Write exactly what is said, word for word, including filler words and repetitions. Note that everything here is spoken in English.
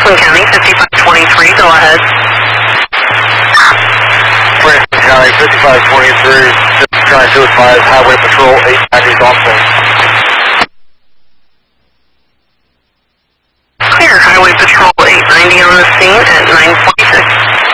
Franklin County, fifty-five twenty-three, go ahead. Franklin County, fifty-five twenty-three, just trying to advise Highway Patrol eight ninety is on scene. Clear, Highway Patrol eight ninety on the scene at nine point